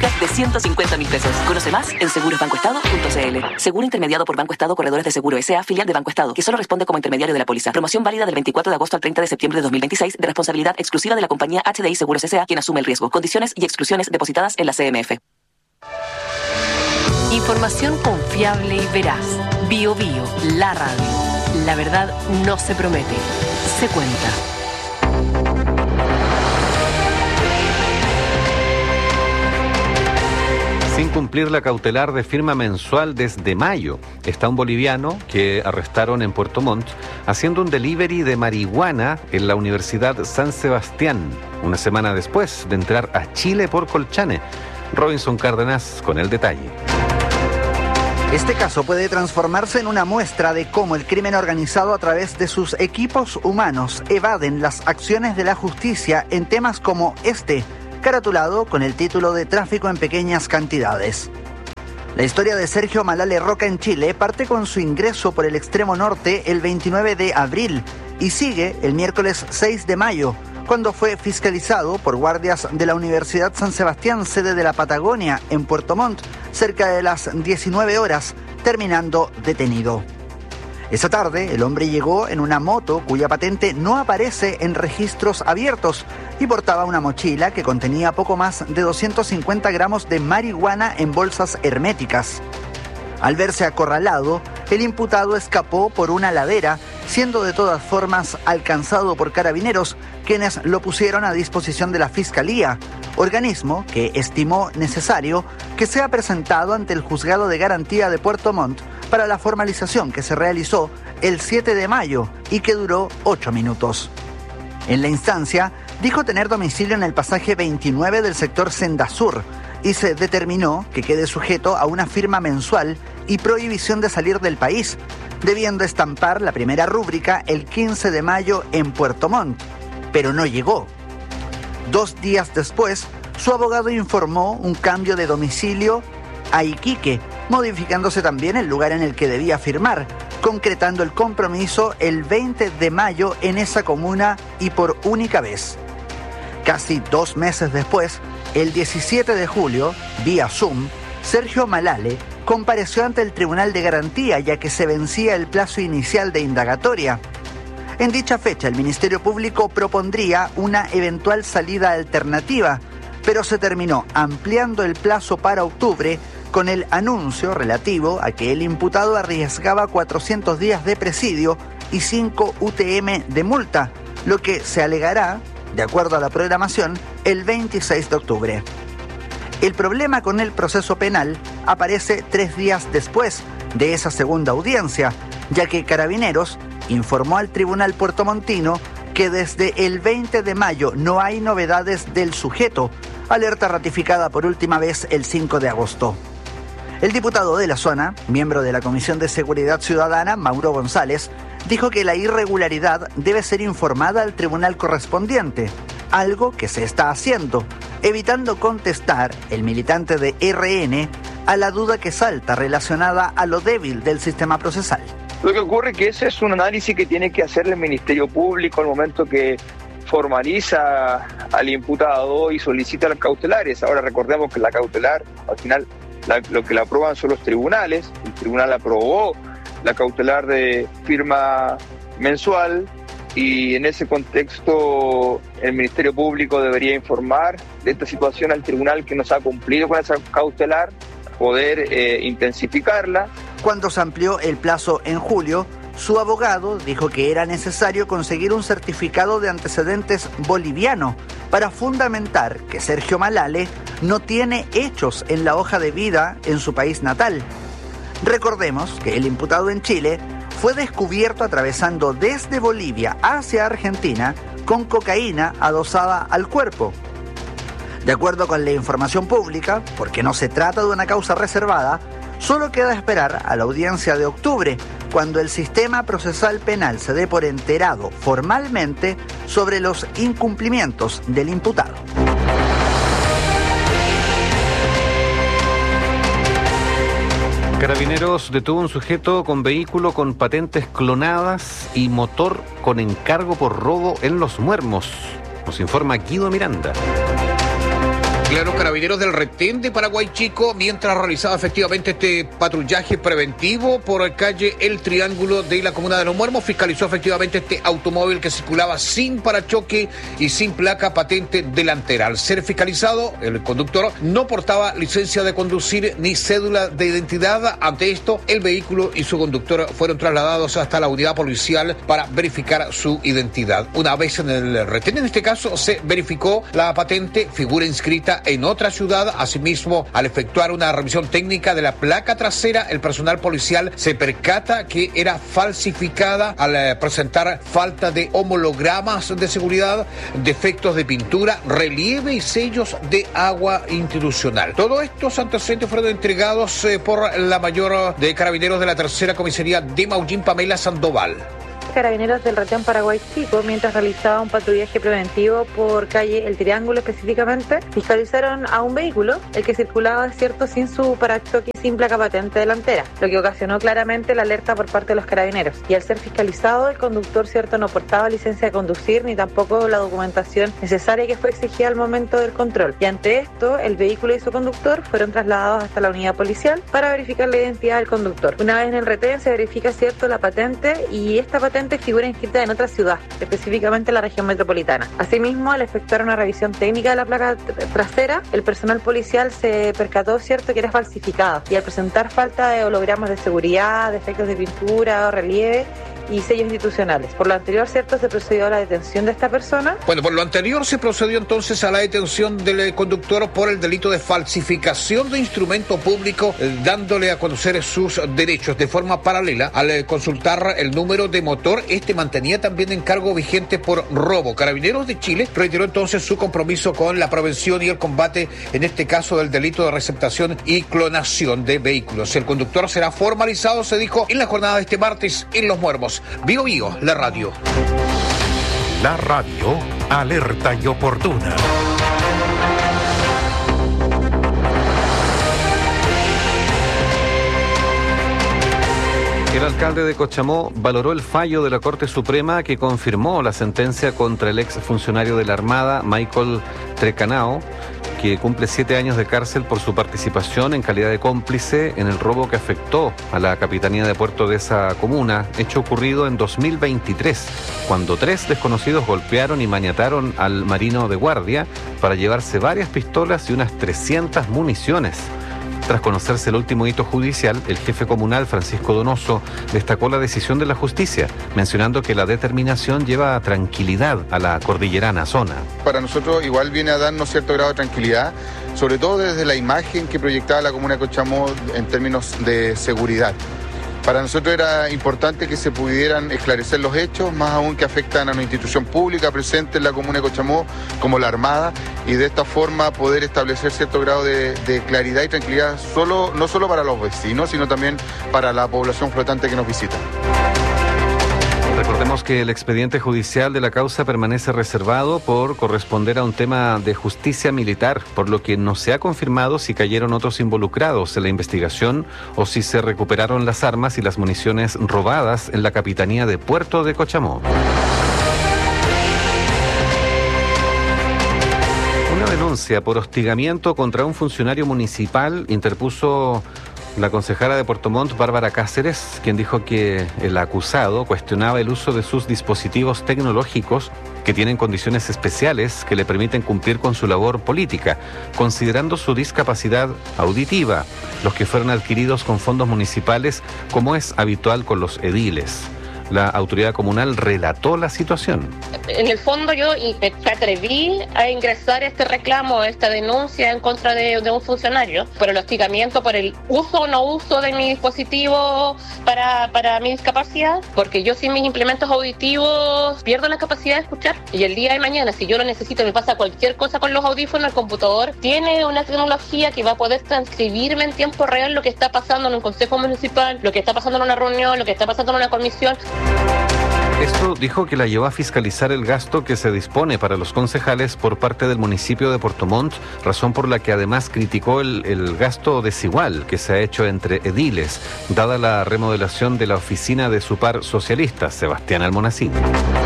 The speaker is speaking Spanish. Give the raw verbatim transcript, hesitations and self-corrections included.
de ciento cincuenta mil pesos. Conoce más en seguros banco estado punto c l. Seguro intermediado por Banco Estado Corredores de Seguro S A, filial de Banco Estado, que solo responde como intermediario de la póliza. Promoción válida del veinticuatro de agosto al treinta de septiembre de dos mil veintiséis, de responsabilidad exclusiva de la compañía H D I Seguros S A, quien asume el riesgo. Condiciones y exclusiones depositadas en la C M F. Información confiable y veraz. Bio Bio, la radio. La verdad no se promete, se cuenta. Sin cumplir la cautelar de firma mensual desde mayo, está un boliviano que arrestaron en Puerto Montt haciendo un delivery de marihuana en la Universidad San Sebastián, una semana después de entrar a Chile por Colchane. Robinson Cárdenas con el detalle. Este caso puede transformarse en una muestra de cómo el crimen organizado a través de sus equipos humanos evaden las acciones de la justicia en temas como este, caratulado con el título de tráfico en pequeñas cantidades. La historia de Sergio Malale Roca en Chile parte con su ingreso por el extremo norte el veintinueve de abril y sigue el miércoles seis de mayo, cuando fue fiscalizado por guardias de la Universidad San Sebastián, sede de la Patagonia, en Puerto Montt, cerca de las diecinueve horas, terminando detenido. Esa tarde, el hombre llegó en una moto cuya patente no aparece en registros abiertos y portaba una mochila que contenía poco más de doscientos cincuenta gramos de marihuana en bolsas herméticas. Al verse acorralado, el imputado escapó por una ladera, siendo de todas formas alcanzado por carabineros, quienes lo pusieron a disposición de la Fiscalía, organismo que estimó necesario que sea presentado ante el Juzgado de Garantía de Puerto Montt para la formalización que se realizó el siete de mayo y que duró ocho minutos. En la instancia, dijo tener domicilio en el pasaje veintinueve del sector Senda Sur y se determinó que quede sujeto a una firma mensual y prohibición de salir del país, debiendo estampar la primera rúbrica el quince de mayo en Puerto Montt, pero no llegó. Dos días después, su abogado informó un cambio de domicilio a Iquique, modificándose también el lugar en el que debía firmar, concretando el compromiso el veinte de mayo en esa comuna y por única vez. Casi dos meses después, el diecisiete de julio, vía Zoom, Sergio Malale compareció ante el Tribunal de Garantía ya que se vencía el plazo inicial de indagatoria. En dicha fecha, el Ministerio Público propondría una eventual salida alternativa, pero se terminó ampliando el plazo para octubre con el anuncio relativo a que el imputado arriesgaba cuatrocientos días de presidio y cinco U T M de multa, lo que se alegará, de acuerdo a la programación, el veintiséis de octubre. El problema con el proceso penal aparece tres días después de esa segunda audiencia, ya que Carabineros informó al Tribunal puertomontino que desde el veinte de mayo no hay novedades del sujeto, alerta ratificada por última vez el cinco de agosto. El diputado de la zona, miembro de la Comisión de Seguridad Ciudadana, Mauro González, dijo que la irregularidad debe ser informada al tribunal correspondiente, algo que se está haciendo, evitando contestar el militante de R N a la duda que salta relacionada a lo débil del sistema procesal. Lo que ocurre es que ese es un análisis que tiene que hacer el Ministerio Público al momento que formaliza al imputado y solicita las cautelares. Ahora recordemos que la cautelar, al final, la, lo que la aprueban son los tribunales. El tribunal aprobó la cautelar de firma mensual y en ese contexto el Ministerio Público debería informar de esta situación al tribunal que no se ha cumplido con esa cautelar, poder eh, intensificarla. Cuando se amplió el plazo en julio, su abogado dijo que era necesario conseguir un certificado de antecedentes boliviano para fundamentar que Sergio Malale no tiene hechos en la hoja de vida en su país natal. Recordemos que el imputado en Chile fue descubierto atravesando desde Bolivia hacia Argentina con cocaína adosada al cuerpo. De acuerdo con la información pública, porque no se trata de una causa reservada, solo queda esperar a la audiencia de octubre, cuando el sistema procesal penal se dé por enterado formalmente sobre los incumplimientos del imputado. Carabineros detuvo un sujeto con vehículo con patentes clonadas y motor con encargo por robo en Los Muermos. Nos informa Guido Miranda. Claro, Carabineros del Retén de Paraguay Chico, mientras realizaba efectivamente este patrullaje preventivo por calle El Triángulo de la comuna de Los Muermos, fiscalizó efectivamente este automóvil que circulaba sin parachoque y sin placa patente delantera. Al ser fiscalizado, el conductor no portaba licencia de conducir ni cédula de identidad. Ante esto, el vehículo y su conductor fueron trasladados hasta la unidad policial para verificar su identidad. Una vez en el retén, en este caso, se verificó la patente, figura inscrita en otra ciudad. Asimismo, al efectuar una revisión técnica de la placa trasera, el personal policial se percata que era falsificada al presentar falta de homologramas de seguridad, defectos de pintura, relieve y sellos de agua institucional. Todos estos antecedentes fueron entregados eh, por la mayor de Carabineros de la Tercera Comisaría de Maullín, Pamela Sandoval. Carabineros del Retén Paraguay Chico, mientras realizaba un patrullaje preventivo por calle El Triángulo específicamente, fiscalizaron a un vehículo, el que circulaba, es cierto, sin su parachoque y sin placa patente delantera, lo que ocasionó claramente la alerta por parte de los carabineros. Y al ser fiscalizado, el conductor, cierto, no portaba licencia de conducir ni tampoco la documentación necesaria que fue exigida al momento del control. Y ante esto, el vehículo y su conductor fueron trasladados hasta la unidad policial para verificar la identidad del conductor. Una vez en el retén se verifica, cierto, la patente, y esta patente figura inscrita en otra ciudad, específicamente la región metropolitana. Asimismo, al efectuar una revisión técnica de la placa trasera, el personal policial se percató, cierto, que era falsificada, y al presentar falta de hologramas de seguridad, defectos de pintura o relieve y sellos institucionales. Por lo anterior, cierto, se procedió a la detención de esta persona. Bueno, por lo anterior se procedió entonces a la detención del conductor por el delito de falsificación de instrumento público, eh, dándole a conocer sus derechos. De forma paralela, al eh, consultar el número de motor, este mantenía también encargo vigente por robo. Carabineros de Chile reiteró entonces su compromiso con la prevención y el combate, en este caso, del delito de receptación y clonación de vehículos. El conductor será formalizado, se dijo, en la jornada de este martes en Los Muermos. Bio Bio, la radio. La radio, alerta y oportuna. El alcalde de Cochamó valoró el fallo de la Corte Suprema que confirmó la sentencia contra el exfuncionario de la Armada, Michael Trecanao, que cumple siete años de cárcel por su participación en calidad de cómplice en el robo que afectó a la capitanía de puerto de esa comuna, hecho ocurrido en dos mil veintitrés, cuando tres desconocidos golpearon y maniataron al marino de guardia para llevarse varias pistolas y unas trescientas municiones. Tras conocerse el último hito judicial, el jefe comunal, Francisco Donoso, destacó la decisión de la justicia, mencionando que la determinación lleva tranquilidad a la cordillerana zona. Para nosotros igual viene a darnos cierto grado de tranquilidad, sobre todo desde la imagen que proyectaba la comuna de Cochamó en términos de seguridad. Para nosotros era importante que se pudieran esclarecer los hechos, más aún que afectan a una institución pública presente en la comuna de Cochamó, como la Armada, y de esta forma poder establecer cierto grado de, de claridad y tranquilidad, solo, no solo para los vecinos, sino también para la población flotante que nos visita. Recordemos que el expediente judicial de la causa permanece reservado por corresponder a un tema de justicia militar, por lo que no se ha confirmado si cayeron otros involucrados en la investigación o si se recuperaron las armas y las municiones robadas en la capitanía de Puerto de Cochamó. Una denuncia por hostigamiento contra un funcionario municipal interpuso la concejala de Puerto Montt, Bárbara Cáceres, quien dijo que el acusado cuestionaba el uso de sus dispositivos tecnológicos que tienen condiciones especiales que le permiten cumplir con su labor política, considerando su discapacidad auditiva, los que fueron adquiridos con fondos municipales, como es habitual con los ediles. La autoridad comunal relató la situación. En el fondo yo me atreví a ingresar este reclamo, esta denuncia en contra de, de un funcionario por el hostigamiento, por el uso o no uso de mi dispositivo para, para mi discapacidad, porque yo sin mis implementos auditivos pierdo la capacidad de escuchar. Y el día de mañana, si yo lo necesito, me pasa cualquier cosa con los audífonos, el computador tiene una tecnología que va a poder transcribirme en tiempo real lo que está pasando en un consejo municipal, lo que está pasando en una reunión, lo que está pasando en una comisión. Esto dijo que la llevó a fiscalizar el gasto que se dispone para los concejales por parte del municipio de Puerto Montt, razón por la que además criticó el, el gasto desigual que se ha hecho entre ediles, dada la remodelación de la oficina de su par socialista, Sebastián Almonacid.